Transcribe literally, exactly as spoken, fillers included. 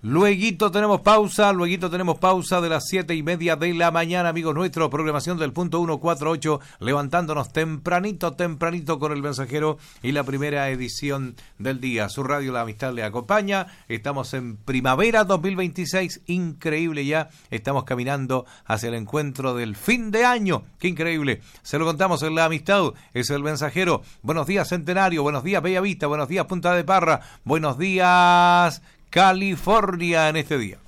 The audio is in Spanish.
Lueguito tenemos pausa, lueguito tenemos pausa de las siete y media de la mañana, amigos nuestros, programación del punto ciento cuarenta y ocho, levantándonos tempranito, tempranito con el mensajero y la primera edición del día. Su radio La Amistad le acompaña, estamos en primavera dos mil veintiséis, increíble ya, estamos caminando hacia el encuentro del fin de año, qué increíble, se lo contamos en La Amistad, es el mensajero. Buenos días Centenario, buenos días Bellavista, buenos días Punta de Parra, buenos días California en este día.